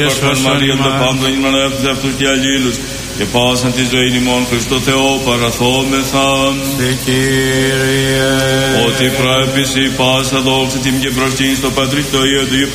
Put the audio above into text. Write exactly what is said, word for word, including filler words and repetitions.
Παρθών Μαρία των πάντων ημανεύθυνε αυτούς και αλλήλους και πάσαν τη ζωή ημών Χριστό Θεό παραθόμεθα. Σε Κύριε. Ότι πρέπει η πάσα δόξη τιμ και προστήν στο Πατρί το Υιό του